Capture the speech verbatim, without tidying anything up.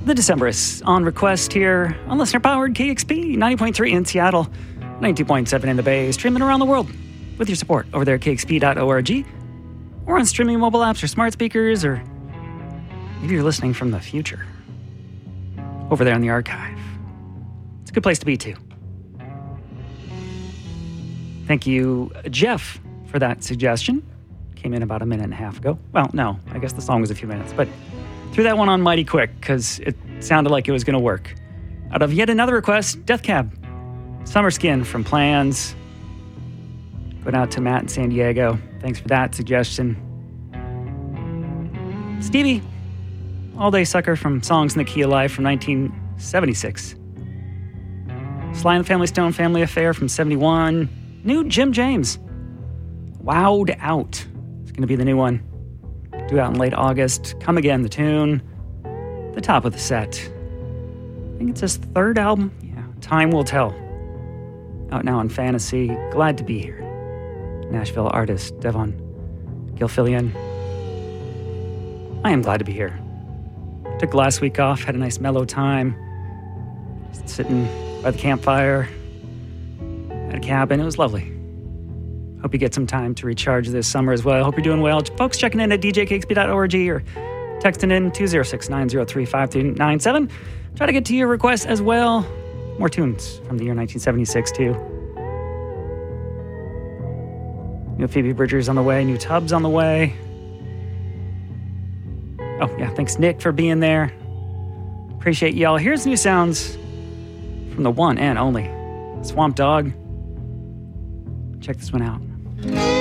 The Decemberists on request here on listener-powered K X P, ninety point three in Seattle, ninety-two point seven in the Bay, streaming around the world with your support over there at K X P dot org, or on streaming mobile apps or smart speakers, or maybe you're listening from the future over there in the archive. It's a good place to be, too. Thank you, Jeff, for that suggestion. Came in about a minute and a half ago. Well, no, I guess the song was a few minutes, but threw that one on mighty quick because it sounded like it was going to work. Out of yet another request, Death Cab, Summer Skin from Plans. Going out to Matt in San Diego. Thanks for that suggestion. Stevie, All Day Sucker from Songs in the Key of Life from nineteen seventy-six. Sly and the Family Stone Family Affair from seventy-one. New Jim James, Wowed Out. It's going to be the new one. Due out in late August. Come Again, the tune. The top of the set. I think it's his third album. Yeah, Time Will Tell. Out now on Fantasy. Glad to be here. Nashville artist Devon Gilfillian. I am glad to be here. Took last week off, had a nice mellow time. Just sitting by the campfire at a cabin. It was lovely. Hope you get some time to recharge this summer as well. I hope you're doing well. Folks checking in at D J K X P dot org or texting in two oh six, nine oh three, five two nine seven. Try to get to your requests as well. More tunes from the year nineteen seventy-six, too. New Phoebe Bridgers on the way. New Tubbs on the way. Oh, yeah. Thanks, Nick, for being there. Appreciate y'all. Here's new sounds from the one and only Swamp Dogg. Check this one out.